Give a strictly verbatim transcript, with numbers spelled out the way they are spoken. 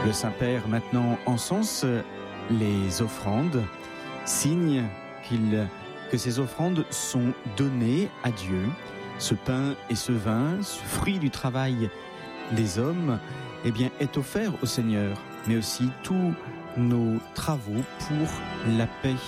Le Saint-Père maintenant encense les offrandes, signe qu'il, que ces offrandes sont données à Dieu. Ce pain et ce vin, ce fruit du travail des hommes, eh bien, est offert au Seigneur, mais aussi tous nos travaux pour la paix.